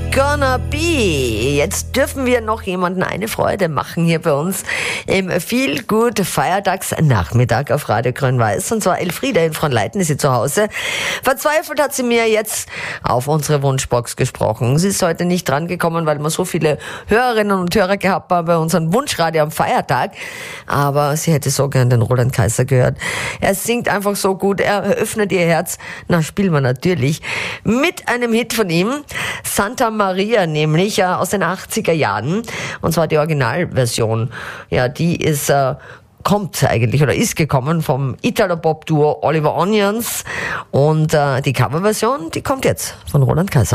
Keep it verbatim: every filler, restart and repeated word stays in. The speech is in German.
Gonna Be. Jetzt dürfen wir noch jemanden eine Freude machen hier bei uns im Feel Good Feiertagsnachmittag auf Radio Grün-Weiß. Und zwar Elfriede in Fronleiten ist sie zu Hause. Verzweifelt hat sie mir jetzt auf unsere Wunschbox gesprochen. Sie ist heute nicht drangekommen, weil wir so viele Hörerinnen und Hörer gehabt haben bei unserem Wunschradio am Feiertag. Aber sie hätte so gern den Roland Kaiser gehört. Er singt einfach so gut, er öffnet ihr Herz. Na, spielen wir natürlich mit einem Hit von ihm. Santa Maria nämlich, äh, aus den achtziger Jahren. Und zwar die Originalversion. Ja, die ist, äh, kommt eigentlich oder ist gekommen vom Italo-Pop-Duo Oliver Onions. Und äh, die Coverversion, die kommt jetzt von Roland Kaiser.